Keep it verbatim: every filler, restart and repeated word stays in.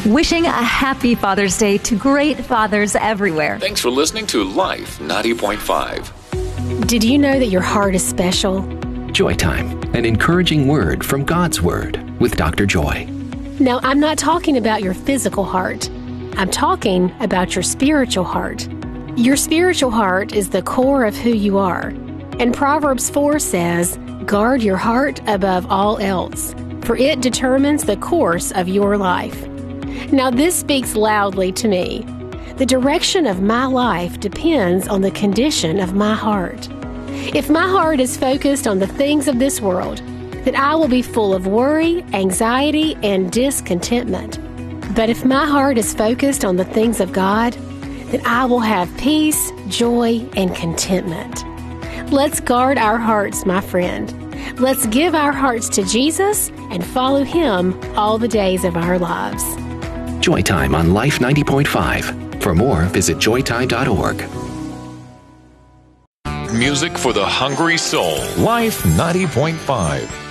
Wishing a happy Father's Day to great fathers everywhere. Thanks for listening to Life ninety point five. Did you know that your heart is special? Joy Time, an encouraging word from God's Word with Doctor Joy. Now, I'm not talking about your physical heart. I'm talking about your spiritual heart. Your spiritual heart is the core of who you are. And Proverbs four says, "Guard your heart above all else, for it determines the course of your life." Now, this speaks loudly to me. The direction of my life depends on the condition of my heart. If my heart is focused on the things of this world, then I will be full of worry, anxiety, and discontentment. But if my heart is focused on the things of God, then I will have peace, joy, and contentment. Let's guard our hearts, my friend. Let's give our hearts to Jesus and follow Him all the days of our lives. Joy Time on Life ninety point five. For more, visit joy time dot org. Music for the hungry soul. Life ninety point five.